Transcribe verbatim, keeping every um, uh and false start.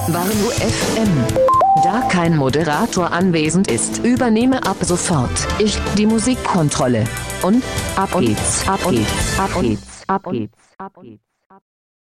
Warn-U F M. Da kein Moderator anwesend ist, übernehme ab sofort ich die Musikkontrolle. Und ab geht's, ab geht's, ab geht's, ab geht's, ab geht's.